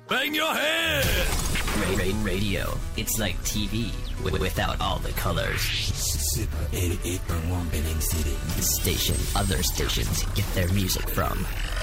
Bang your head! Radio. It's like TV without all the colors. Super 88.1 Penang City. The station other stations get their music from.